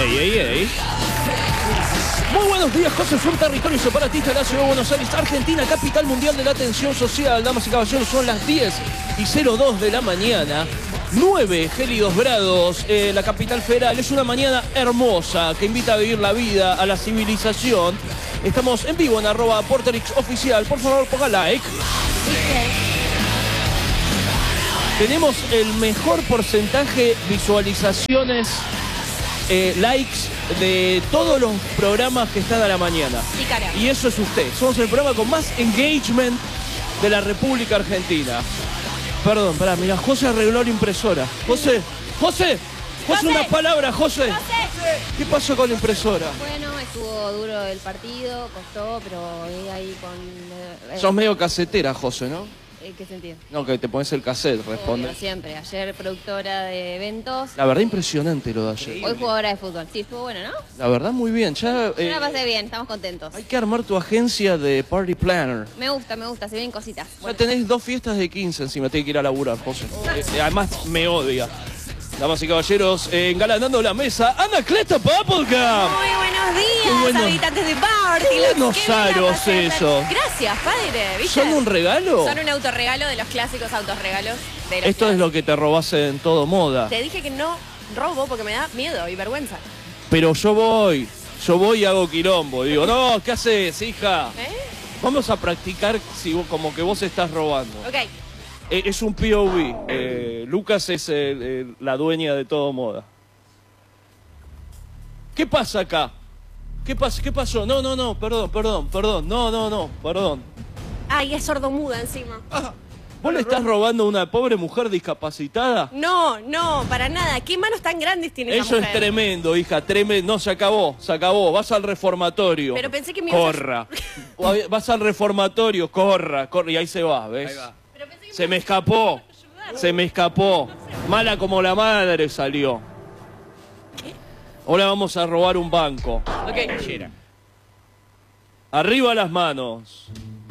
Ey, ey, ey. Muy buenos días, José. Fue un territorio separatista de la ciudad de Buenos Aires, Argentina, capital mundial de la atención social. Damas y caballeros, son las 10:02 de la mañana. 9 gélidos grados en la capital federal. Es una mañana hermosa que invita a vivir la vida, a la civilización. Estamos en vivo en @PorterixOficial. Por favor, ponga like. Tenemos el mejor porcentaje de visualizaciones, likes de todos los programas que están a la mañana. Sí, cara. Y eso es usted. Somos el programa con más engagement de la República Argentina. Perdón, pará, mira, José arregló la impresora. José, una palabra, José. ¿Qué pasó con la impresora? Bueno, estuvo duro el partido, costó, pero ahí con... Sos medio casetera, José, ¿no? ¿En qué sentido? No, que te pones el cassette, responde. Obvio, siempre. Ayer productora de eventos. La verdad, impresionante lo de ayer. Hoy jugadora de fútbol. Sí, estuvo bueno, ¿no? La verdad, muy bien. Ya, Yo la pasé bien, estamos contentos. hay que armar tu agencia de party planner. Me gusta, se ven cositas. Ya tenés 2 fiestas de 15 encima, tenés que ir a laburar, José. Además, me odia. Damas y caballeros, engalanando la mesa, Anacleta Bubblegum. Muy buenos días, bueno. habitantes de Barty. Qué buenos aros eso. Gracias, padre. ¿Viste? ¿Son un regalo? Son un autorregalo de los clásicos autorregalos de la Esto ciudad. es lo que te robás en todo moda. Te dije que no robo porque me da miedo y vergüenza. Pero yo voy y hago quilombo. Digo, no, ¿qué haces, hija? Vamos a practicar como que vos estás robando. Ok. Es un POV. Lucas es la dueña de todo moda. ¿Qué pasa acá? ¿Qué pasó? No, perdón. No, perdón. Ay, es sordomuda encima. ¿Vos le estás robando a una pobre mujer discapacitada? No, para nada. ¿Qué manos tan grandes tiene esa Eso mujer? es tremendo, hija, tremendo. No, se acabó. Vas al reformatorio. Pero pensé que me ibas a... Corra. Vas al reformatorio, corra. Y ahí se va, ¿ves? Ahí va. Pero pensé que Se me escapó. Mala como la madre salió. Ahora vamos a robar un banco. Ok. Arriba las manos.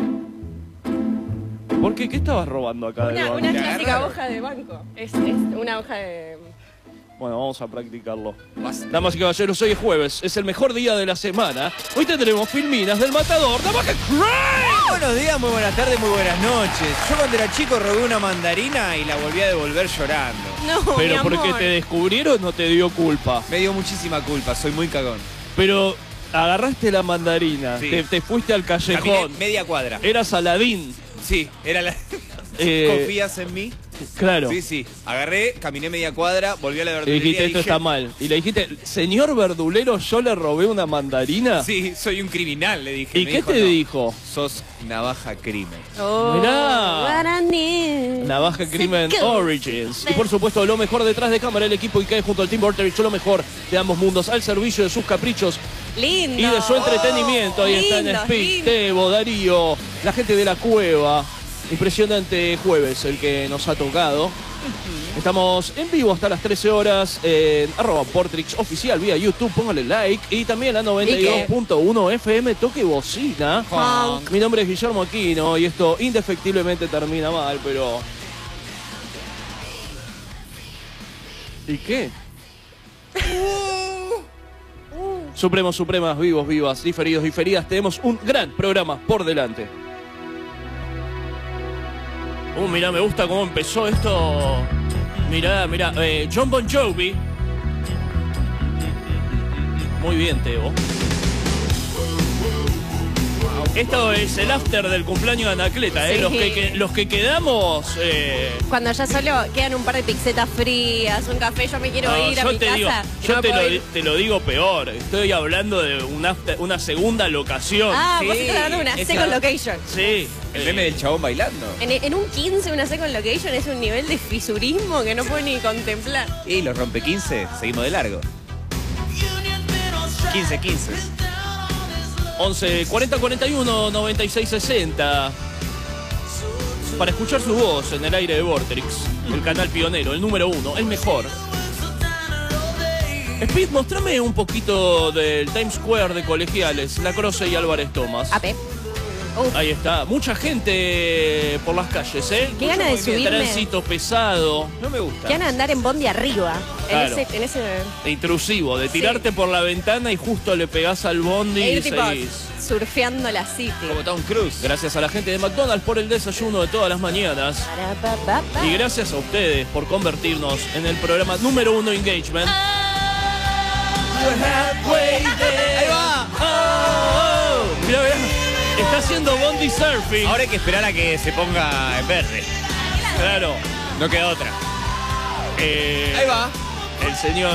¿Por qué? ¿Qué estabas robando acá del banco? Una clásica hoja de banco. Es una hoja de... Bueno, vamos a practicarlo. Damas y caballeros, hoy es jueves, es el mejor día de la semana. Hoy tendremos filminas del matador. ¡Navaja Crane! Buenos días, muy buenas tardes, muy buenas noches. Yo cuando era chico robé una mandarina y la volví a devolver llorando. No, Pero mi amor. porque te descubrieron no te dio culpa. Me dio muchísima culpa, soy muy cagón. Pero agarraste la mandarina, Sí. te fuiste al Caminé callejón. media cuadra. Eras Aladín. Sí, era la... ¿Confías en mí? Claro. Sí. Agarré, caminé media cuadra, volví a la Y verdulería dijiste, y esto dije... está mal. Y le dijiste, señor verdulero, yo le robé una mandarina. Sí, soy un criminal, le dije. ¿Y Me qué te "No, dijo? sos navaja crimen. Oh, Mirá. what I need. Navaja Crimen Cool. Origins. Y por supuesto, lo mejor detrás de cámara, el equipo IKEA junto al Team Vorterix, lo mejor de ambos mundos, al servicio de sus caprichos Lindo. y de su entretenimiento. Ahí está en Lindo, Speed, lindo. Tebo, Darío, la gente de la cueva. Impresionante jueves el que nos ha tocado. Estamos en vivo hasta las 13 horas en @PorterixOficial vía YouTube, póngale like. Y también la 92.1 FM, toque bocina. Funk. Mi nombre es Guillermo Aquino y esto indefectiblemente termina mal, pero... ¿Y qué? Supremos, supremas, vivos, vivas, diferidos, diferidas, tenemos un gran programa por delante. Mirá, me gusta cómo empezó esto. Mirá, John Bon Jovi. Muy bien, Teo. Esto es el after del cumpleaños de Anacleta, ¿eh? Sí. Los que quedamos... Cuando ya solo quedan un par de pizzetas frías, un café, yo me quiero ir a yo mi te casa. digo, y yo no puedo ir. te lo digo peor. Estoy hablando de una segunda locación. Ah, Sí, vos estás hablando de una esa- second location. Sí. El meme del chabón bailando. En un 15 una second location es un nivel de fisurismo que no puedo ni contemplar. Y los rompe 15, seguimos de largo. 15. 11 40 41 96 60. Para escuchar su voz en el aire de Vorterix, el canal pionero, el número 1, el mejor. Speed, mostrame un poquito del Times Square de Colegiales, La Croce y Álvarez Thomas. AP. Uf. Ahí está. Mucha gente por las calles, ¿eh? Qué gana de subirme. Tránsito pesado. No me gusta. Que van a andar en bondi arriba. Claro. En ese... Intrusivo, de tirarte por la ventana y justo le pegás al bondi E y ir tipo seguís. surfeando la city. Como Tom Cruise. Gracias a la gente de McDonald's por el desayuno de todas las mañanas. Y gracias a ustedes por convertirnos en el programa número 1 Engagement. Ahí va. Mirá, mirá. Está haciendo bondi surfing. Ahora hay que esperar a que se ponga en verde. Claro. No queda otra. Ahí Ahí va. El señor